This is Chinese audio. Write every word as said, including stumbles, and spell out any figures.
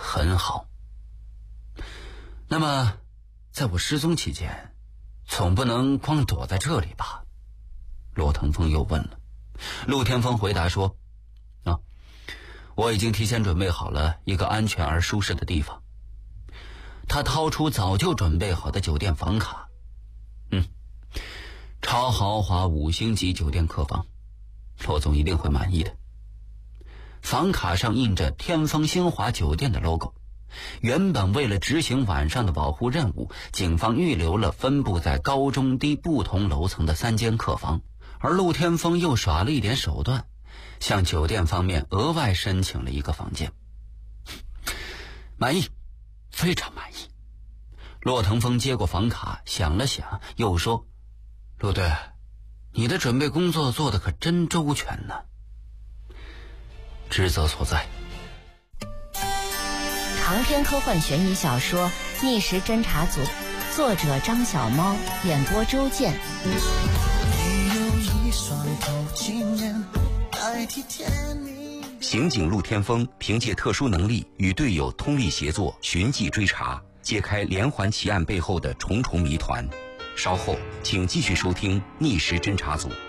很好。那么在我失踪期间，总不能光躲在这里吧？骆腾风又问了。陆天风回答说，啊，我已经提前准备好了一个安全而舒适的地方。他掏出早就准备好的酒店房卡，嗯，超豪华五星级酒店客房，骆总一定会满意的。房卡上印着天风星华酒店的 logo， 原本为了执行晚上的保护任务，警方预留了分布在高中低不同楼层的三间客房，而陆天风又耍了一点手段，向酒店方面额外申请了一个房间。满意，非常满意。骆腾风接过房卡想了想，又说，陆队，你的准备工作做得可真周全呢。职责所在。 长篇科幻悬疑小说《逆时侦查组》，作者张小猫，演播周健。 刑警陆天风凭借特殊能力与队友通力协作，寻迹追查，揭开连环奇案背后的重重谜团。稍后请继续收听《逆时侦查组》。